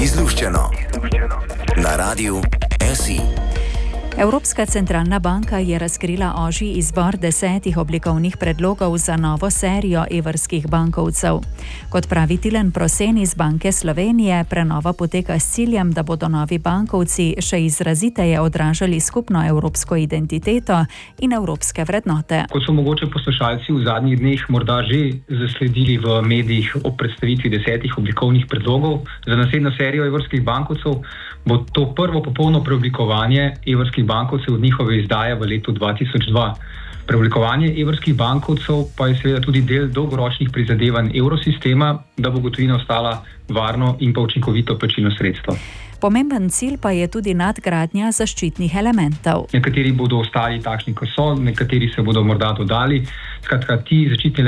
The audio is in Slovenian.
Izluščeno na Radiu SI. Evropska centralna banka je razkrila ožji izbor 10 oblikovnih predlogov za novo serijo evrskih bankovcev. Kot pravi Tilen Prosen iz Banke Slovenije, prenova poteka s ciljem, da bodo novi bankovci še izraziteje odražali skupno evropsko identiteto in evropske vrednote. Kot so mogoče poslušalci v zadnjih dneh morda že zasledili v medijih ob predstavitvi 10 oblikovnih predlogov za naslednjo serijo evrskih bankovcev, bo to prvo popolno preoblikovanje evrskih bankovcev od njihove izdaje v letu 2002. Preoblikovanje evrskih bankovcev pa je seveda tudi del dolgoročnih prizadevanj evrosistema, da bo gotovina ostala varno in pa učinkovito plačilno sredstvo. Pomemben cilj pa je tudi nadgradnja zaščitnih elementov. Nekateri bodo ostali takšni, kot so, nekateri se bodo morda dodali. Skratka, ti zaščitni